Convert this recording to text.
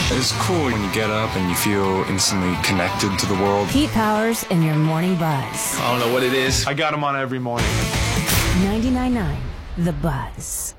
It's cool when you get up and you feel instantly connected to the world. Pete Powers and your Morning Buzz. I don't know what it is. I got them on every morning. 99.9 The Buzz.